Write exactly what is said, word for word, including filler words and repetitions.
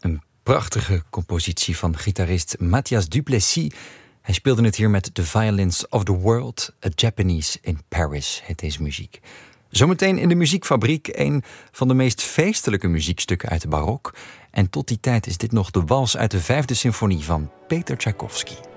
Een prachtige compositie van gitarist Matthias Duplessis. Hij speelde het hier met The Violins of the World. A Japanese in Paris heet deze muziek. Zometeen in de muziekfabriek een van de meest feestelijke muziekstukken uit de barok. En tot die tijd is dit nog de wals uit de vijfde symfonie van Peter Tchaikovsky.